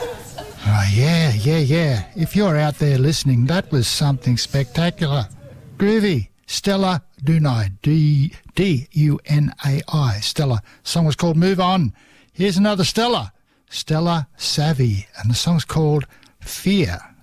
Oh, yeah. If you're out there listening, that was something spectacular. Groovy. Stella Dunai, D-U-N-A-I. Stella. The song was called Move On. Here's another Stella. Stella Savvy. And the song's called Fear.